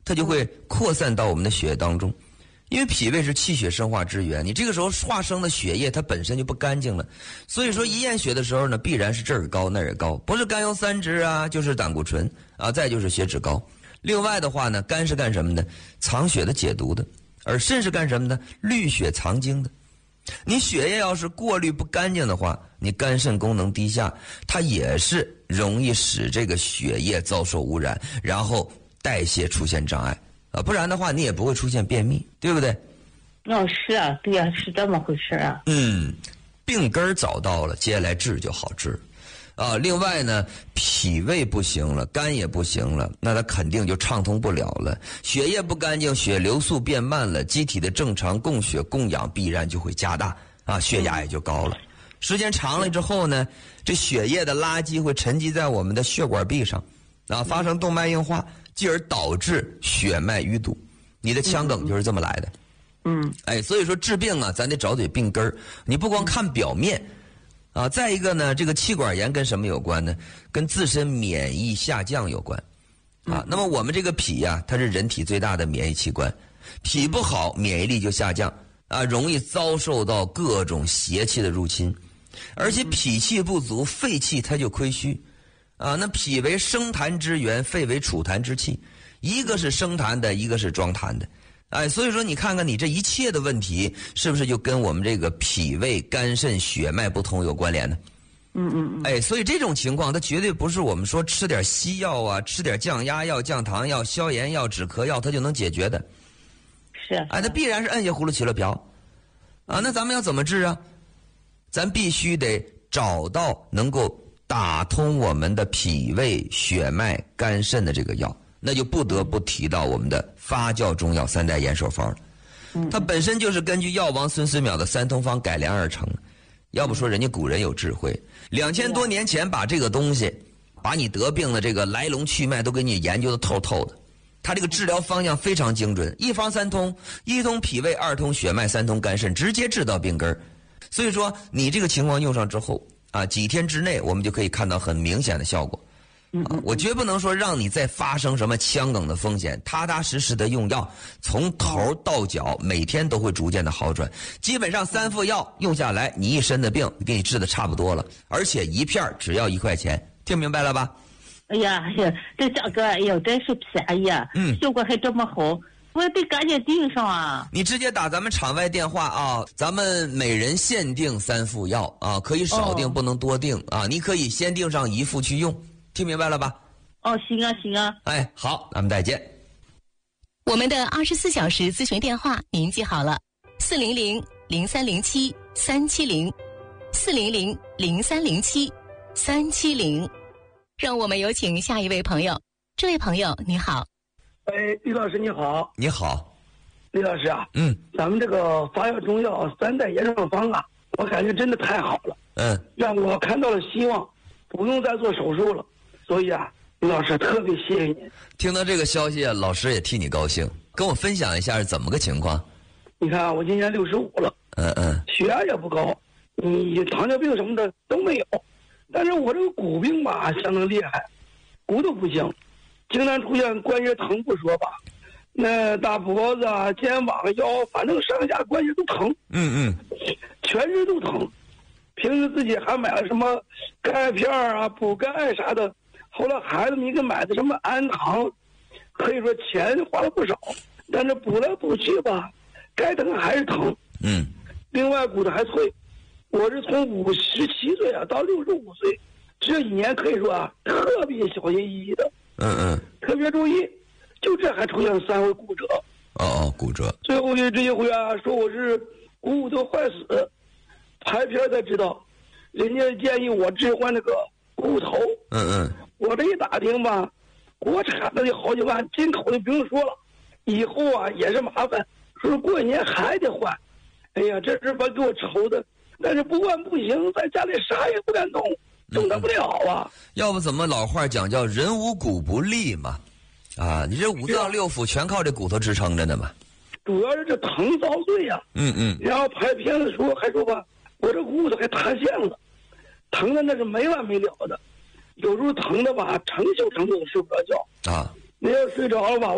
它就会扩散到我们的血液当中。因为脾胃是气血生化之源，你这个时候化生的血液它本身就不干净了，所以说一验血的时候呢，必然是这儿高那儿高，不是甘油三酯啊，就是胆固醇啊，再就是血脂高。另外的话呢，肝是干什么的？藏血的、解毒的，而肾是干什么的？滤血藏精的。你血液要是过滤不干净的话，你肝肾功能低下，它也是容易使这个血液遭受污染，然后代谢出现障碍。不然的话你也不会出现便秘，对不对？ 是啊，对啊，是这么回事啊。 病根儿找到了，接下来治就好治。另外呢，脾胃不行了，肝也不行了，那它肯定就畅通不了了。血液不干净，血流速变慢了，机体的正常供血供氧必然就会加大血压也就高了。时间长了之后呢，这血液的垃圾会沉积在我们的血管壁上，发生动脉硬化，继而导致血脉淤堵。你的腔梗就是这么来的。所以说治病咱得找对病根儿，你不光看表面再一个呢，这个气管炎跟什么有关呢？跟自身免疫下降有关那么我们这个脾它是人体最大的免疫器官，脾不好，免疫力就下降容易遭受到各种邪气的入侵，而且脾气不足，肺气它就亏虚那脾为生痰之源，肺为储痰之器，一个是生痰的，一个是装痰的。所以说你看看你这一切的问题是不是就跟我们这个脾胃肝肾血脉不通有关联呢？所以这种情况它绝对不是我们说吃点西药吃点降压药、降糖药、消炎药、止咳药它就能解决的。 是它必然是摁下葫芦起了瓢那咱们要怎么治啊？咱必须得找到能够打通我们的脾胃血脉肝肾的这个药，那就不得不提到我们的发酵中药三代延寿方了。它本身就是根据药王孙思邈的三通方改良而成的。要不说人家古人有智慧，2000多年前把这个东西，把你得病的这个来龙去脉都给你研究的透透的。它这个治疗方向非常精准，一方三通，一通脾胃，二通血脉，三通肝肾，直接治到病根儿。所以说你这个情况用上之后几天之内我们就可以看到很明显的效果。我绝不能说让你再发生什么腔梗的风险，踏踏实实的用药，从头到脚每天都会逐渐的好转。基本上3副药用下来，你一身的病给你治的差不多了，而且一片只要1块钱，听明白了吧？ 哎呀，这价格真是便宜效果还这么好，我得赶紧订上啊！ 你直接打咱们场外电话咱们每人限定3副药可以少订不能多订你可以先订上1副去用。听明白了吧？ 行啊。 好，咱们再见。 我们的24小时咨询电话您记好了，400-0307-370，400-0307-370。让我们有请下一位朋友。这位朋友你好。 李老师你好。 你好。 李老师咱们这个发酵中药3代延寿方我感觉真的太好了。让我看到了希望，不用再做手术了。所以李老师特别谢谢你。 听到这个消息老师也替你高兴，跟我分享一下是怎么个情况？ 你看我今年65了，血压也不高，糖尿病什么的都没有，但是我这个骨病相当厉害，骨头不行，经常出现关节疼不说吧，那大脖子肩膀腰，反正上下关节都疼，全身都疼。平时自己还买了什么钙片补钙啥的，后来孩子们给买的什么安糖，可以说钱花了不少，但是补来补去该疼还是疼。另外骨头还脆，我是从57岁到65岁，这1年可以说特别小心翼翼的，特别注意，就这还出现了3回骨折。 骨折。 最后这一回说我是骨头坏死。拍片才知道，人家建议我置换这个骨头。我这一打听国产的有好几万，进口的不用说了，以后也是麻烦，说是过1年还得换。哎呀，这是把给我愁的，但是不换不行，在家里啥也不敢动，动弹不了要不怎么老话讲叫人无骨不立嘛？你这5脏6腑全靠这骨头支撑着呢嘛。 主要是这疼遭罪然后拍片的时候还说我这骨头还塌陷了，疼的那是没完没了的，有时候疼的成宿成宿睡不着觉。 啊， 没有睡着了吧，